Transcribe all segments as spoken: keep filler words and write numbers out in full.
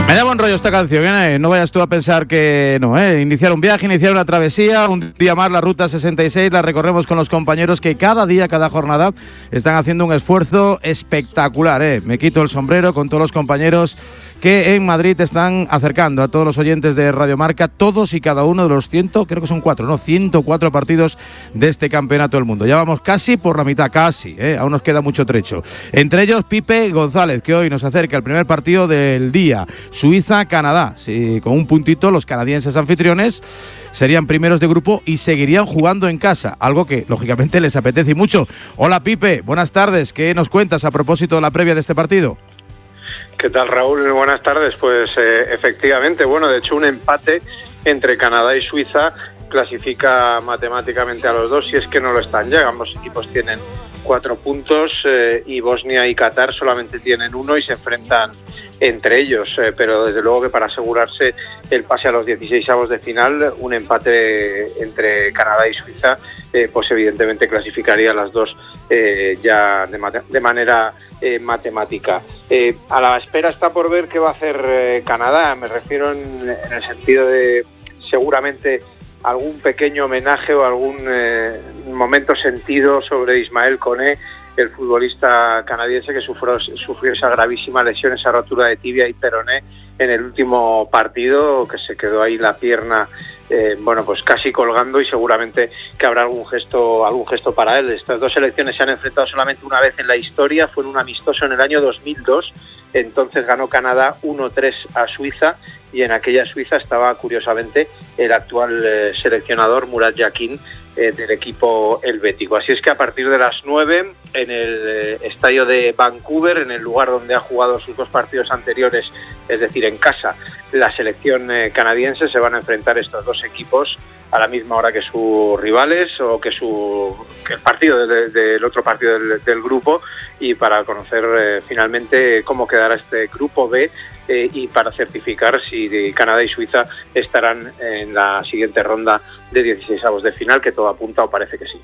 Me da buen rollo esta canción, ¿eh? No vayas tú a pensar que no, ¿eh? Iniciar un viaje, iniciar una travesía, un día más la Ruta sesenta y seis, la recorremos con los compañeros que cada día, cada jornada están haciendo un esfuerzo espectacular, ¿eh? Me quito el sombrero con todos los compañeros que en Madrid están acercando a todos los oyentes de Radio Marca, todos y cada uno de los ciento, creo que son cuatro, ¿no? ciento cuatro partidos de este Campeonato del Mundo. Ya vamos casi por la mitad, casi, ¿eh? Aún nos queda mucho trecho. Entre ellos, Pipe González, que hoy nos acerca el primer partido del día. Suiza-Canadá. Sí, con un puntito, los canadienses anfitriones serían primeros de grupo y seguirían jugando en casa, algo que lógicamente les apetece mucho. Hola Pipe, buenas tardes. ¿Qué nos cuentas a propósito de la previa de este partido? ¿Qué tal, Raúl? Buenas tardes. Pues eh, efectivamente, bueno, de hecho un empate entre Canadá y Suiza clasifica matemáticamente a los dos, si es que no lo están ya. Ambos equipos tienen cuatro puntos eh, y Bosnia y Qatar solamente tienen uno y se enfrentan entre ellos, eh, pero desde luego que para asegurarse el pase a los dieciseisavos de final, un empate entre Canadá y Suiza eh, pues evidentemente clasificaría a las dos eh, ya de, mate- de manera eh, matemática. Eh, a la espera está por ver qué va a hacer eh, Canadá, me refiero en, en el sentido de seguramente algún pequeño homenaje o algún eh, momento sentido sobre Ismael Koné, el futbolista canadiense que sufrió, sufrió esa gravísima lesión, esa rotura de tibia y peroné en el último partido, que se quedó ahí la pierna eh, bueno, pues casi colgando, y seguramente que habrá algún gesto, algún gesto para él. Estas dos selecciones se han enfrentado solamente una vez en la historia, fue en un amistoso en el año dos mil dos, entonces ganó Canadá uno tres a Suiza, y en aquella Suiza estaba curiosamente el actual eh, seleccionador Murat Yakin eh, del equipo helvético. Así es que a partir de las nueve en el eh, estadio de Vancouver, en el lugar donde ha jugado sus dos partidos anteriores, es decir, en casa, la selección eh, canadiense, se van a enfrentar estos dos equipos a la misma hora que sus rivales o que su que el partido del de, de otro partido del, del grupo, y para conocer eh, finalmente cómo quedará este grupo B eh, y para certificar si Canadá y Suiza estarán en la siguiente ronda de dieciseisavos de final, que todo apunta o parece que sí.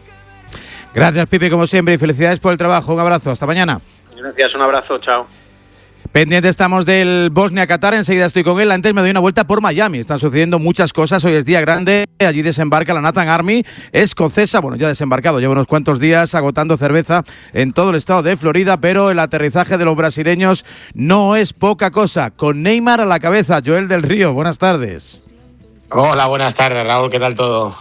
Gracias Pipe, como siempre, y felicidades por el trabajo. Un abrazo, hasta mañana. Gracias, un abrazo, chao. Pendiente estamos del Bosnia-Qatar, enseguida estoy con él. Antes me doy una vuelta por Miami, están sucediendo muchas cosas, hoy es día grande, allí desembarca la Nathan Army, escocesa, bueno, ya desembarcado, lleva unos cuantos días agotando cerveza en todo el estado de Florida, pero el aterrizaje de los brasileños no es poca cosa, con Neymar a la cabeza. Joel del Río, buenas tardes. Hola, buenas tardes, Raúl, ¿qué tal todo?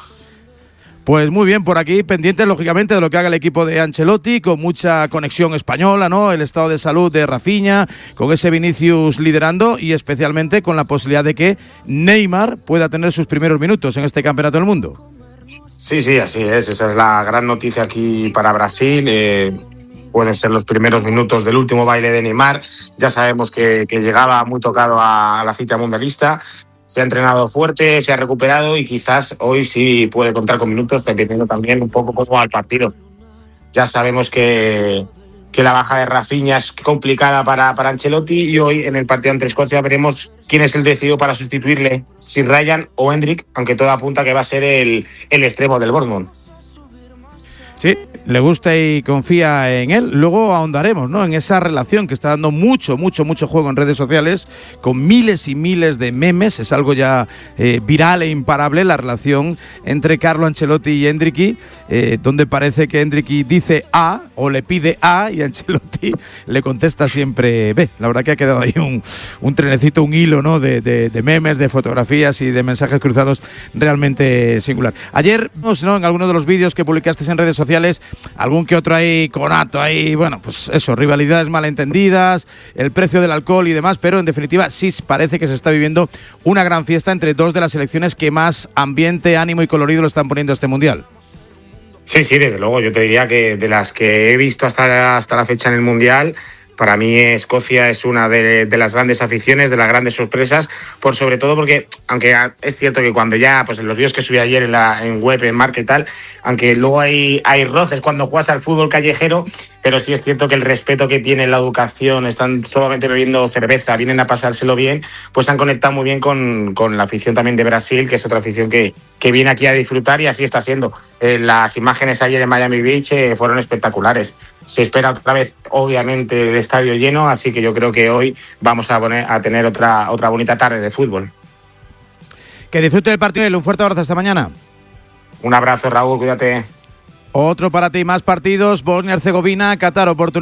Pues muy bien, por aquí pendientes lógicamente de lo que haga el equipo de Ancelotti, con mucha conexión española, ¿no? El estado de salud de Rafinha, con ese Vinicius liderando, y especialmente con la posibilidad de que Neymar pueda tener sus primeros minutos en este Campeonato del Mundo. Sí, sí, así es, esa es la gran noticia aquí para Brasil. Eh, pueden ser los primeros minutos del último baile de Neymar. Ya sabemos que, que llegaba muy tocado a, a la cita mundialista. Se ha entrenado fuerte, se ha recuperado y quizás hoy sí puede contar con minutos, dependiendo también un poco cómo va el partido. Ya sabemos que, que la baja de Rafinha es complicada para, para Ancelotti, y hoy en el partido ante Escocia veremos quién es el decidido para sustituirle, si Ryan o Hendrik, aunque todo apunta que va a ser el, el extremo del Bournemouth. Sí, le gusta y confía en él. Luego ahondaremos, ¿no?, en esa relación que está dando mucho, mucho, mucho juego en redes sociales, con miles y miles de memes. Es algo ya eh, viral e imparable, la relación entre Carlo Ancelotti y Hendriki, eh, donde parece que Hendriki dice A o le pide A y Ancelotti le contesta siempre B. La verdad que ha quedado ahí un, un trenecito, un hilo, ¿no?, de, de, de memes, de fotografías y de mensajes cruzados realmente singular. Ayer, ¿no?, en algunos de los vídeos que publicaste en redes sociales, algún que otro ahí conato, ahí, bueno, pues eso, rivalidades malentendidas, el precio del alcohol y demás, pero en definitiva sí parece que se está viviendo una gran fiesta entre dos de las selecciones que más ambiente, ánimo y colorido lo están poniendo a este Mundial. Sí, sí, desde luego, yo te diría que de las que he visto hasta, hasta la fecha en el Mundial, para mí Escocia es una de, de las grandes aficiones, de las grandes sorpresas, por sobre todo porque, aunque es cierto que cuando ya, pues en los vídeos que subí ayer en la en web, en Marca y tal, aunque luego hay, hay roces cuando juegas al fútbol callejero, pero sí es cierto que el respeto que tiene la educación, están solamente bebiendo cerveza, vienen a pasárselo bien, pues han conectado muy bien con, con la afición también de Brasil, que es otra afición que, que viene aquí a disfrutar, y así está siendo. Eh, las imágenes ayer en Miami Beach eh, fueron espectaculares. Se espera otra vez, obviamente, el estadio lleno, así que yo creo que hoy vamos a, poner, a tener otra, otra bonita tarde de fútbol. Que disfrute del partido y un fuerte abrazo hasta mañana. Un abrazo, Raúl, cuídate. Otro para ti, más partidos, Bosnia-Herzegovina, Qatar, oportunidad.